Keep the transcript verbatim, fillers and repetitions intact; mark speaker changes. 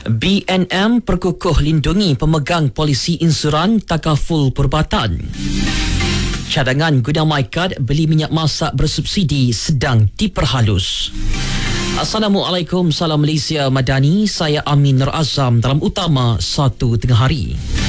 Speaker 1: B N M perkukuh lindungi pemegang polisi insuran takaful perubatan. Cadangan guna MyKad beli minyak masak bersubsidi sedang diperhalus. Assalamualaikum, salam Malaysia Madani. Saya Amin Nur Azam dalam utama satu tengah hari.